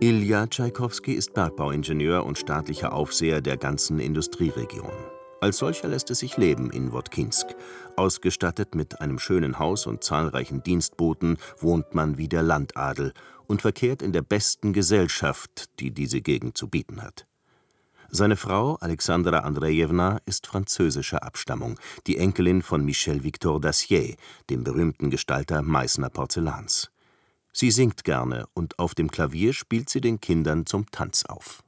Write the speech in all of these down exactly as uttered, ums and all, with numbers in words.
Ilja Tschaikowski ist Bergbauingenieur und staatlicher Aufseher der ganzen Industrieregion. Als solcher lässt es sich leben in Wotkinsk. Ausgestattet mit einem schönen Haus und zahlreichen Dienstboten wohnt man wie der Landadel und verkehrt in der besten Gesellschaft, die diese Gegend zu bieten hat. Seine Frau, Alexandra Andrejewna, ist französischer Abstammung, die Enkelin von Michel Victor Dacier, dem berühmten Gestalter Meißner Porzellans. Sie singt gerne und auf dem Klavier spielt sie den Kindern zum Tanz auf.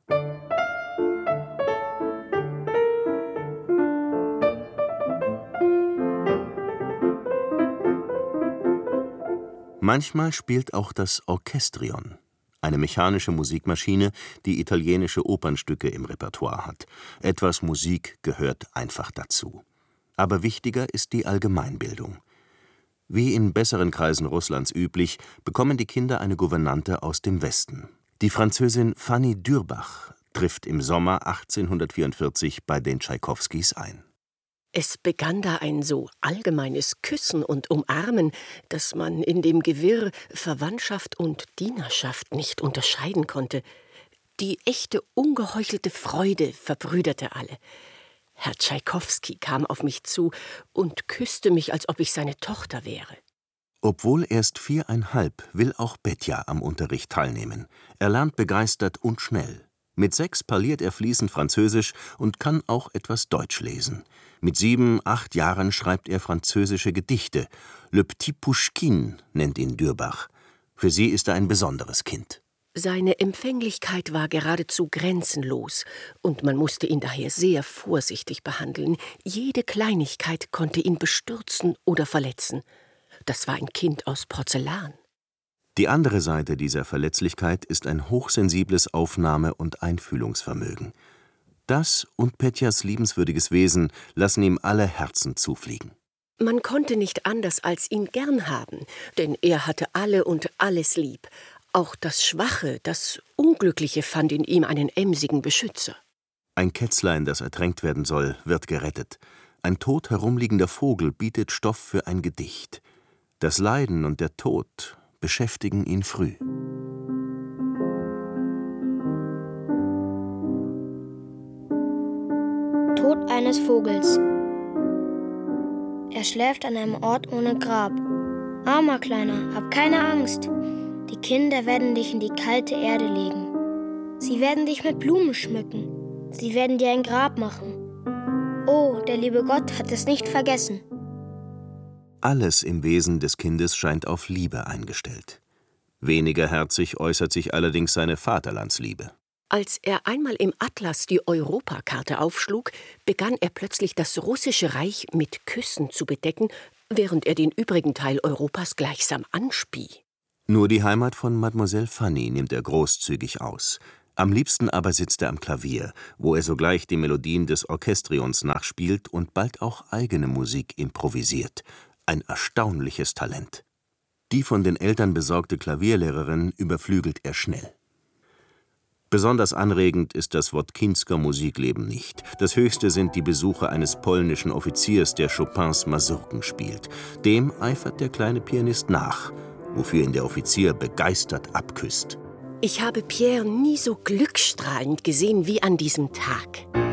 Manchmal spielt auch das Orchestrion, eine mechanische Musikmaschine, die italienische Opernstücke im Repertoire hat. Etwas Musik gehört einfach dazu. Aber wichtiger ist die Allgemeinbildung. Wie in besseren Kreisen Russlands üblich, bekommen die Kinder eine Gouvernante aus dem Westen. Die Französin Fanny Dürbach trifft im Sommer achtzehnhundertvierundvierzig bei den Tschaikowskis ein. Es begann da ein so allgemeines Küssen und Umarmen, dass man in dem Gewirr Verwandtschaft und Dienerschaft nicht unterscheiden konnte. Die echte, ungeheuchelte Freude verbrüderte alle. Herr Tschaikowski kam auf mich zu und küsste mich, als ob ich seine Tochter wäre. Obwohl erst viereinhalb, will auch Petja am Unterricht teilnehmen. Er lernt begeistert und schnell. Mit sechs parliert er fließend Französisch und kann auch etwas Deutsch lesen. Mit sieben, acht Jahren schreibt er französische Gedichte. Le Petit Pouchkin nennt ihn Dürbach. Für sie ist er ein besonderes Kind. Seine Empfänglichkeit war geradezu grenzenlos, und man musste ihn daher sehr vorsichtig behandeln. Jede Kleinigkeit konnte ihn bestürzen oder verletzen. Das war ein Kind aus Porzellan. Die andere Seite dieser Verletzlichkeit ist ein hochsensibles Aufnahme- und Einfühlungsvermögen. Das und Petjas liebenswürdiges Wesen lassen ihm alle Herzen zufliegen. Man konnte nicht anders als ihn gern haben, denn er hatte alle und alles lieb. Auch das Schwache, das Unglückliche fand in ihm einen emsigen Beschützer. Ein Kätzlein, das ertränkt werden soll, wird gerettet. Ein tot herumliegender Vogel bietet Stoff für ein Gedicht. Das Leiden und der Tod beschäftigen ihn früh. Tod eines Vogels. Er schläft an einem Ort ohne Grab. Armer Kleiner, hab keine Angst. Die Kinder werden dich in die kalte Erde legen. Sie werden dich mit Blumen schmücken. Sie werden dir ein Grab machen. Oh, der liebe Gott hat es nicht vergessen. Alles im Wesen des Kindes scheint auf Liebe eingestellt. Weniger herzig äußert sich allerdings seine Vaterlandsliebe. Als er einmal im Atlas die Europakarte aufschlug, begann er plötzlich das russische Reich mit Küssen zu bedecken, während er den übrigen Teil Europas gleichsam anspie. Nur die Heimat von Mademoiselle Fanny nimmt er großzügig aus. Am liebsten aber sitzt er am Klavier, wo er sogleich die Melodien des Orchestrions nachspielt und bald auch eigene Musik improvisiert. Ein erstaunliches Talent. Die von den Eltern besorgte Klavierlehrerin überflügelt er schnell. Besonders anregend ist das Wotkinsker Musikleben nicht. Das höchste sind die Besuche eines polnischen Offiziers, der Chopins Masurken spielt. Dem eifert der kleine Pianist nach, wofür ihn der Offizier begeistert abküsst. Ich habe Pierre nie so glückstrahlend gesehen wie an diesem Tag.